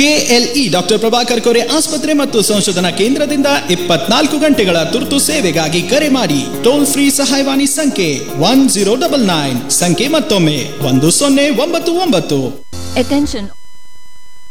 KLE doctor Prabhakar Kore ಆಸ್ಪತ್ರೆ ಮತ್ತು ಸಂಶೋಧನಾ ಕೇಂದ್ರದಿಂದ 24 ಗಂಟೆಗಳ ತುರ್ತು ಸೇವೆಗಾಗಿ ಕರೆ ಮಾಡಿ. ಟೋಲ್ ಫ್ರೀ ಸಹಾಯವಾಣಿ ಸಂಖ್ಯೆ 1099. ಸಂಖ್ಯೆ ಮತ್ತೊಮ್ಮೆ 1099. Attention